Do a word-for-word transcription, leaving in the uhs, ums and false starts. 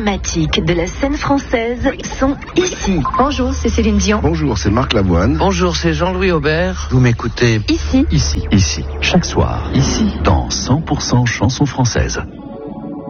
emblématiques de la scène française sont ici. Bonjour, c'est Céline Dion. Bonjour, c'est Marc Lavoine. Bonjour, c'est Jean-Louis Aubert. Vous m'écoutez Ici. Ici. Ici. Chaque soir. Ici. Dans cent pour cent chansons françaises.